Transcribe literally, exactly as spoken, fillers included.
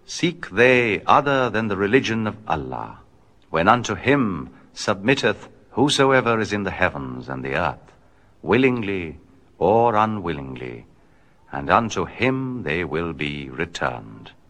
Seek they other than the religion of Allah, when unto him submitteth whosoever is in the heavens and the earth, willingly or unwillingly, and unto him they will be returned.